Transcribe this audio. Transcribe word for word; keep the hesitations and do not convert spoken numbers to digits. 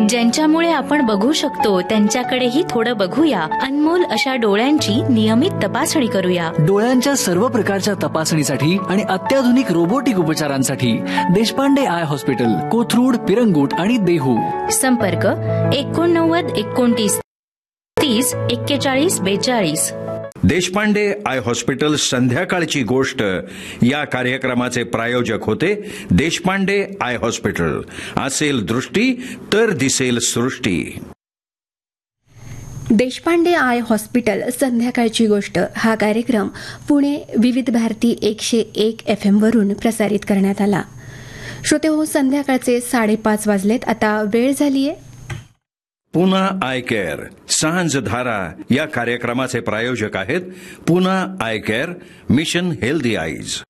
ज्यांच्यामुळे आपण बघू शकतो त्यांच्याकडेही थोडं बघूया. अनमोल अशा डोळ्यांची नियमित तपासणी करूया. डोळ्यांच्या सर्व प्रकारच्या तपासणीसाठी आणि अत्याधुनिक रोबोटिक उपचारांसाठी देशपांडे आय हॉस्पिटल, कोथरूड, पिरंगुट आणि देहू. संपर्क एकोणनव्वद एकोणतीस तीस एक्केचाळीस बेचाळीस. देशपांडे आय हॉस्पिटल संध्याकाळची गोष्ट या कार्यक्रमाचे प्रायोजक होते देशपांडे आय हॉस्पिटल. असेल दृष्टी तर दिसेल सृष्टी. देशपांडे आय हॉस्पिटल संध्याकाळची गोष्ट हा कार्यक्रम पुणे विविध भारती एकशे एक एफ एम वरून प्रसारित करण्यात आला. श्रोते हो, संध्याकाळचे साडेपाच वाजलेत. आता वेळ झालीय पुना आय केअर सांज धारा या कार्यक्रमाचे प्रायोजक आहेत Poona I care, mission healthy eyes.